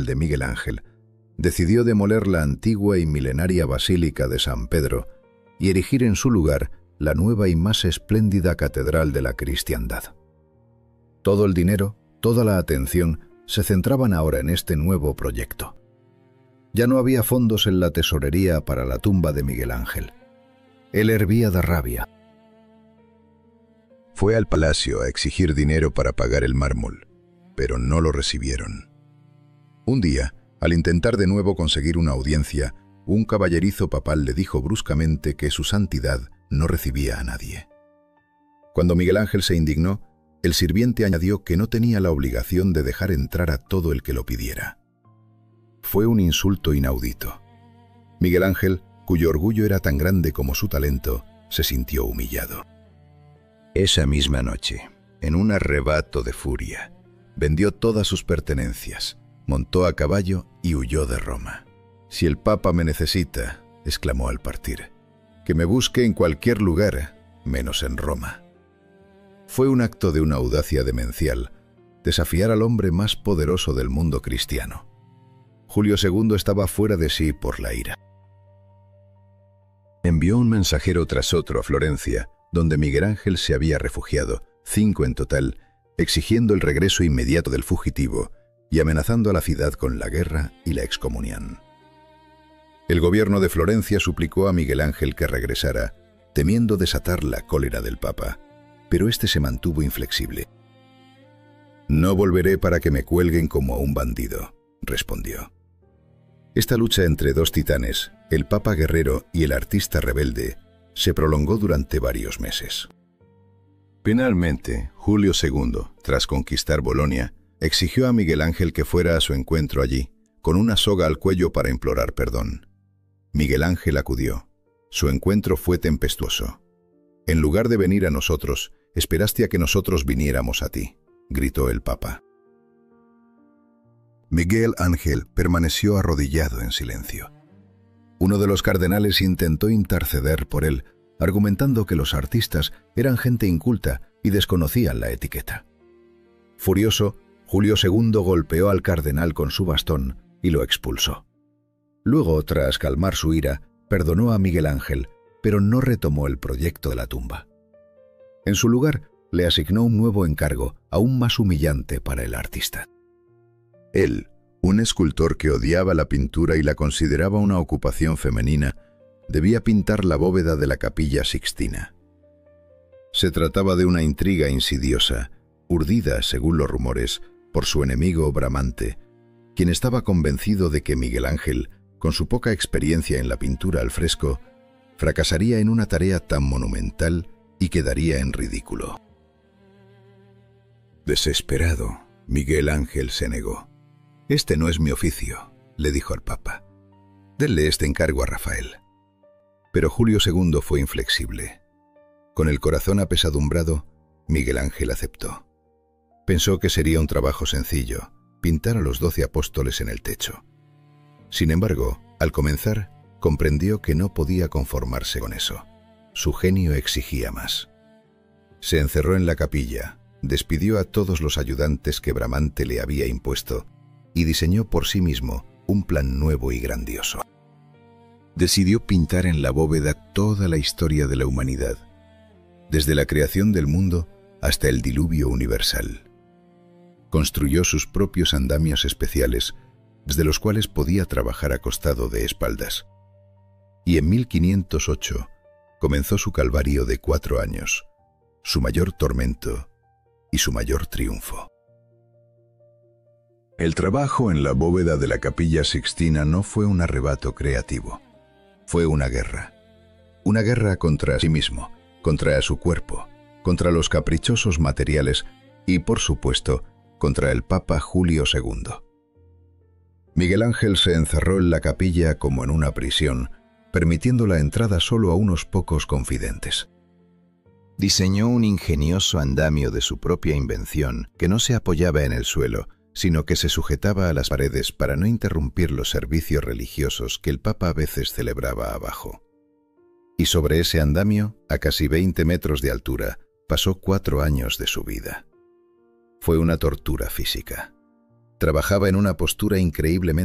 de Miguel Ángel, decidió demoler la antigua y milenaria Basílica de San Pedro y erigir en su lugar la nueva y más espléndida catedral de la cristiandad. Todo el dinero, toda la atención se centraban ahora en este nuevo proyecto. Ya no había fondos en la tesorería para la tumba de Miguel Ángel. Él hervía de rabia. Fue al palacio a exigir dinero para pagar el mármol, pero no lo recibieron. Un día, al intentar de nuevo conseguir una audiencia, un caballerizo papal le dijo bruscamente que su santidad no recibía a nadie. Cuando Miguel Ángel se indignó, el sirviente añadió que no tenía la obligación de dejar entrar a todo el que lo pidiera. Fue un insulto inaudito. Miguel Ángel, cuyo orgullo era tan grande como su talento, se sintió humillado. Esa misma noche, en un arrebato de furia, vendió todas sus pertenencias, montó a caballo y huyó de Roma. «Si el Papa me necesita», exclamó al partir, «que me busque en cualquier lugar, menos en Roma». Fue un acto de una audacia demencial, desafiar al hombre más poderoso del mundo cristiano. Julio II estaba fuera de sí por la ira. Envió un mensajero tras otro a Florencia, donde Miguel Ángel se había refugiado, 5 en total, exigiendo el regreso inmediato del fugitivo y amenazando a la ciudad con la guerra y la excomunión. El gobierno de Florencia suplicó a Miguel Ángel que regresara, temiendo desatar la cólera del Papa, pero éste se mantuvo inflexible. «No volveré para que me cuelguen como a un bandido», respondió. Esta lucha entre dos titanes, el Papa guerrero y el artista rebelde, se prolongó durante varios meses. Finalmente, Julio II, tras conquistar Bolonia, exigió a Miguel Ángel que fuera a su encuentro allí, con una soga al cuello para implorar perdón. Miguel Ángel acudió. Su encuentro fue tempestuoso. «En lugar de venir a nosotros, esperaste a que nosotros viniéramos a ti», gritó el Papa. Miguel Ángel permaneció arrodillado en silencio. Uno de los cardenales intentó interceder por él, argumentando que los artistas eran gente inculta y desconocían la etiqueta. Furioso, Julio II golpeó al cardenal con su bastón y lo expulsó. Luego, tras calmar su ira, perdonó a Miguel Ángel, pero no retomó el proyecto de la tumba. En su lugar, le asignó un nuevo encargo, aún más humillante para el artista. Él, un escultor que odiaba la pintura y la consideraba una ocupación femenina, debía pintar la bóveda de la Capilla Sixtina. Se trataba de una intriga insidiosa, urdida, según los rumores, por su enemigo Bramante, quien estaba convencido de que Miguel Ángel, con su poca experiencia en la pintura al fresco, fracasaría en una tarea tan monumental y quedaría en ridículo. Desesperado, Miguel Ángel se negó. «Este no es mi oficio», le dijo al Papa. «Denle este encargo a Rafael». Pero Julio II fue inflexible. Con el corazón apesadumbrado, Miguel Ángel aceptó. Pensó que sería un trabajo sencillo, pintar a los 12 apóstoles en el techo. Sin embargo, al comenzar, comprendió que no podía conformarse con eso. Su genio exigía más. Se encerró en la capilla, despidió a todos los ayudantes que Bramante le había impuesto y diseñó por sí mismo un plan nuevo y grandioso. Decidió pintar en la bóveda toda la historia de la humanidad, desde la creación del mundo hasta el diluvio universal. Construyó sus propios andamios especiales, desde los cuales podía trabajar acostado de espaldas. Y en 1508 comenzó su calvario de 4 años, su mayor tormento y su mayor triunfo. El trabajo en la bóveda de la Capilla Sixtina no fue un arrebato creativo. Fue una guerra contra sí mismo, contra su cuerpo, contra los caprichosos materiales y, por supuesto, contra el Papa Julio II. Miguel Ángel se encerró en la capilla como en una prisión, permitiendo la entrada solo a unos pocos confidentes. Diseñó un ingenioso andamio de su propia invención que no se apoyaba en el suelo, sino que se sujetaba a las paredes para no interrumpir los servicios religiosos que el Papa a veces celebraba abajo. Y sobre ese andamio, a casi 20 metros de altura, pasó 4 años de su vida. Fue una tortura física. Trabajaba en una postura increíblemente